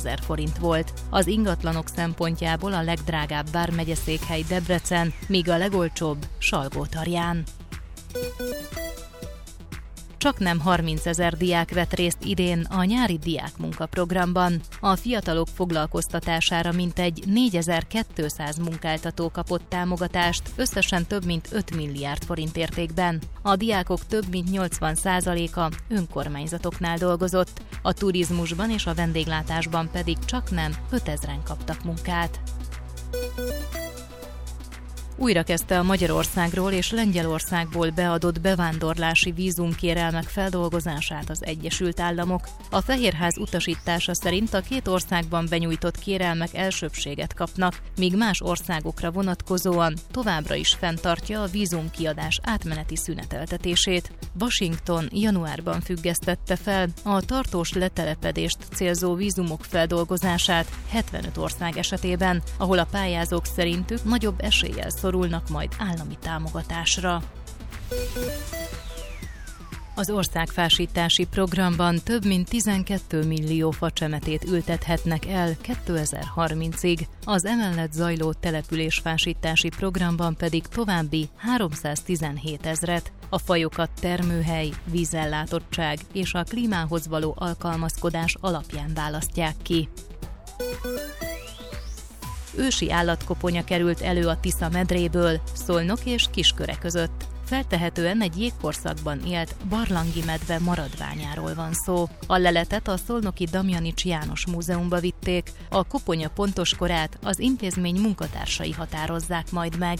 000 forint volt. Az ingatlanok szempontjából a legdrágább vármegyeszékhely Debrecen, míg a legolcsóbb Salgótarján. Csaknem 30 000 diák vett részt idén a nyári diákmunkaprogramban. A fiatalok foglalkoztatására mintegy 4200 munkáltató kapott támogatást, összesen több mint 5 milliárd forint értékben. A diákok több mint 80%-a önkormányzatoknál dolgozott, a turizmusban és a vendéglátásban pedig csaknem 5000-en kaptak munkát. Újra kezdte a Magyarországról és Lengyelországból beadott bevándorlási vízumkérelmek feldolgozását az Egyesült Államok. A Fehérház utasítása szerint a két országban benyújtott kérelmek elsőbbséget kapnak, míg más országokra vonatkozóan továbbra is fenntartja a vízumkiadás átmeneti szüneteltetését. Washington januárban függesztette fel a tartós letelepedést célzó vízumok feldolgozását 75 ország esetében, ahol a pályázók szerintük nagyobb eséllyel szorulnak majd állami támogatásra. Az országfásítási programban több mint 12 millió facsemetét ültethetnek el 2030-ig, az emellett zajló településfásítási programban pedig további 317 000. A fajokat termőhely, vízellátottság és a klímához való alkalmazkodás alapján választják ki. Ősi állatkoponya került elő a Tisza medréből, Szolnok és Kisköre között. Feltehetően egy jégkorszakban élt barlangi medve maradványáról van szó. A leletet a szolnoki Damjanics János Múzeumba vitték, a koponya pontos korát az intézmény munkatársai határozzák majd meg.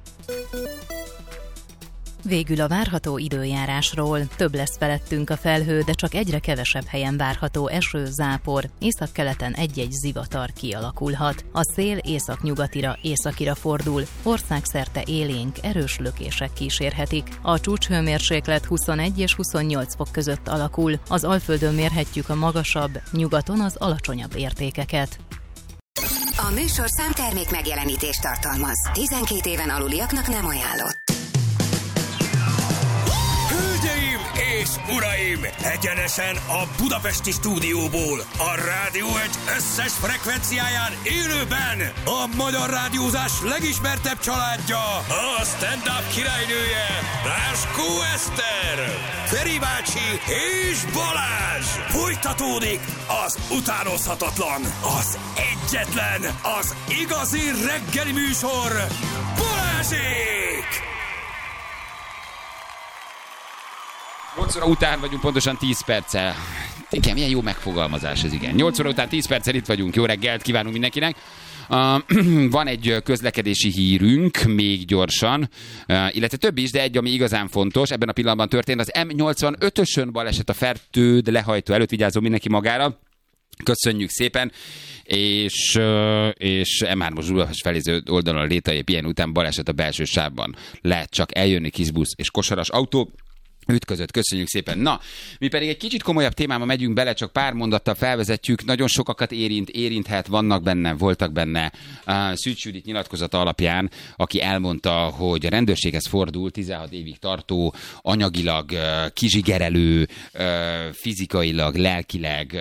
Végül a várható időjárásról. Több lesz felettünk a felhő, de csak egyre kevesebb helyen várható eső, zápor. Északkeleten egy-egy zivatar kialakulhat. A szél északnyugatira, északira fordul. Országszerte élénk, erős lökések kísérhetik. A csúcshőmérséklet 21 és 28 fok között alakul. Az Alföldön mérhetjük a magasabb, nyugaton az alacsonyabb értékeket. A műsorszám termék megjelenítést tartalmaz. 12 éven aluliaknak nem ajánlott. Hölgyeim és uraim! Egyenesen a budapesti stúdióból, a Rádió Egy összes frekvenciáján élőben a magyar rádiózás legismertebb családja, a stand-up királynője, Ráskó Eszter, Feri bácsi és Balázs! Folytatódik az utánozhatatlan, az egyetlen, az igazi reggeli műsor, Balázsék! 8 óra után vagyunk, pontosan 10 perccel. Igen, milyen jó megfogalmazás ez, igen. 8 óra után 10 perccel itt vagyunk. Jó reggelt kívánunk mindenkinek. Van egy közlekedési hírünk, még gyorsan, illetve több is, de egy, ami igazán fontos, ebben a pillanatban történt. Az M85-ösön baleset a Fertőd lehajtó előtt, vigyázzon mindenki magára. Köszönjük szépen, és M3-os Budapest feléző oldalon a Létai ilyen után baleset a belső sávban. Lehet csak eljönni kisbusz és kosaras autó. Ütközött, köszönjük szépen. Na, mi pedig egy kicsit komolyabb témába megyünk bele, csak pár mondattal felvezetjük, nagyon sokakat érinthet, vannak benne, voltak benne. Szűcs Judit nyilatkozata alapján, aki elmondta, hogy a rendőrséghez fordul 16 évig tartó, anyagilag kizsigerelő, fizikailag, lelkileg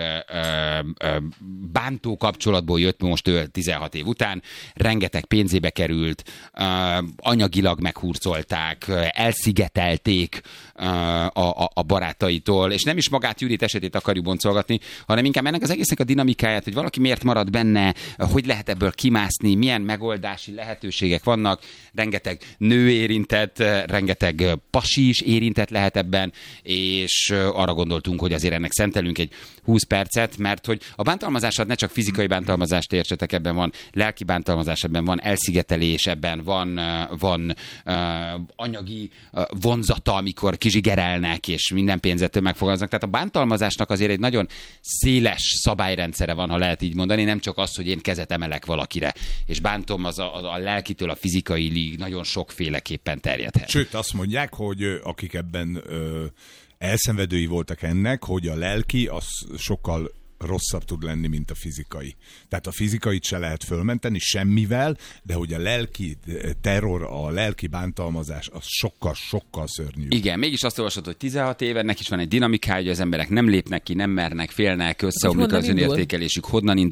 bántó kapcsolatból jött most ő 16 év után, rengeteg pénzébe került, anyagilag meghurcolták, elszigetelték a barátaitól, és nem is magát Judit esetét akarjuk boncolgatni, hanem inkább ennek az egésznek a dinamikáját, hogy valaki miért marad benne, hogy lehet ebből kimászni, milyen megoldási lehetőségek vannak, rengeteg nő érintett, rengeteg pasi is érintett lehet ebben, és arra gondoltunk, hogy azért ennek szentelünk egy 20 percet, mert hogy a bántalmazását ne csak fizikai bántalmazást értsetek, ebben van lelki bántalmazás, ebben van elszigetelés, ebben van anyagi vonzata, amikor kizsigerelnek, és minden pénzettől megfogalmaznak. Tehát a bántalmazásnak azért egy nagyon széles szabályrendszere van, ha lehet így mondani, nem csak az, hogy én kezet emelek valakire, és bántom, az a lelkitől a fizikaiig nagyon sokféleképpen terjedhet. Sőt, azt mondják, hogy akik ebben elszenvedői voltak ennek, hogy a lelki az sokkal rosszabb tud lenni, mint a fizikai. Tehát a fizikait se lehet fölmenteni semmivel, de hogy a lelki terror, a lelki bántalmazás, az sokkal szörnyűbb. Igen, mégis azt olvasod, hogy 16 éve, neki is van egy dinamikája, hogy az emberek nem lépnek ki, nem mernek, félnek, összeomlik az önértékelésük, honnan indul.